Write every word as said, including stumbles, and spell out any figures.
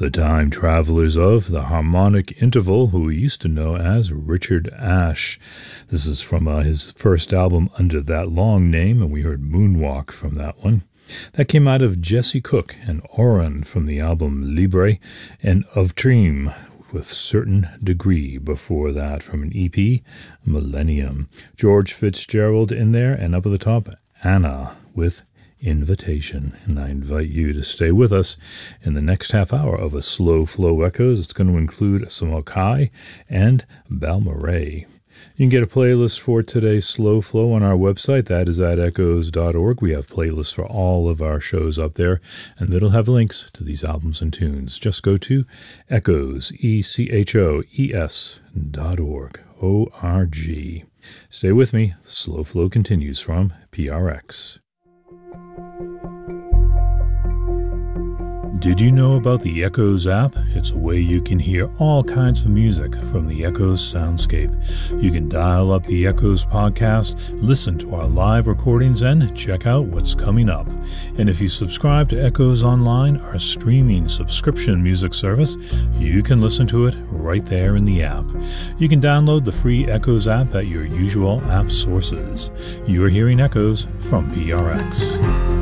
The Time Travelers of the Harmonic Interval, who we used to know as Richard Ashe. This is from uh, his first album under that long name, and we heard Moonwalk from that one. That came out of Jesse Cook and Oren from the album Libre, and Of Dream with Certain Degree before that from an E P, Millennium. George Fitzgerald in there, and up at the top, Anna with Invitation. And I invite you to stay with us in the next half hour of a Slow Flow Echoes. It's going to include some Okai and Balmorhea. You can get a playlist for today's Slow Flow on our website. That is at echoes dot org. We have playlists for all of our shows up there, and it'll have links to these albums and tunes. Just go to echoes, E C H O E S dot org, O R G. Stay with me. Slow Flow continues from P R X. Did you know about the Echoes app? It's a way you can hear all kinds of music from the Echoes soundscape. You can dial up the Echoes podcast, listen to our live recordings, and check out what's coming up. And if you subscribe to Echoes Online, our streaming subscription music service, you can listen to it right there in the app. You can download the free Echoes app at your usual app sources. You're hearing Echoes from P R X.